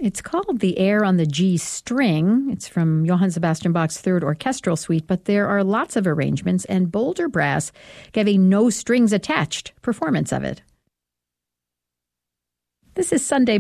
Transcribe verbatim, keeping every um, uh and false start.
It's called The Air on the G String. It's from Johann Sebastian Bach's Third Orchestral Suite, but there are lots of arrangements, and Boulder Brass gave a no strings attached performance of it. This is Sunday